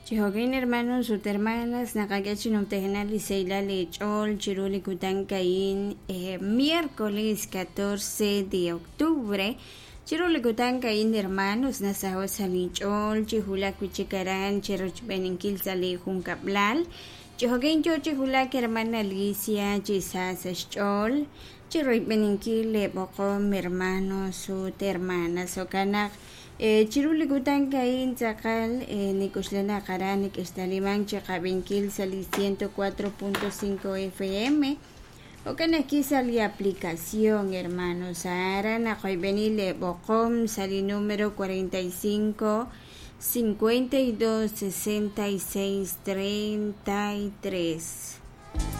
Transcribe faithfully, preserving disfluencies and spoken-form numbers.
Chihokin hermanos sus hermanas nakagachinumtejenal Liceila Lechol Chiruli Kutankain eh, miércoles catorce de octubre Chiruli Kutankain hermanos nasawa Salichol Chihula Kuchikaran Chiroch Beninkil Sali Juncablal Chihokin yo Chihula hermana Alicia Chisasa Chol Chiroch Beninkil Lebocom hermanos sus hermanas Okanak Eh, chiruli kutankain sakal eh, nikuslana karanik estaliman chakabinkil sali ciento cuatro punto cinco F M o aquí sali aplicación hermanos ahora na benile bocom sali número cuarenta y cinco cincuenta y dos sesenta y seis treinta y tres.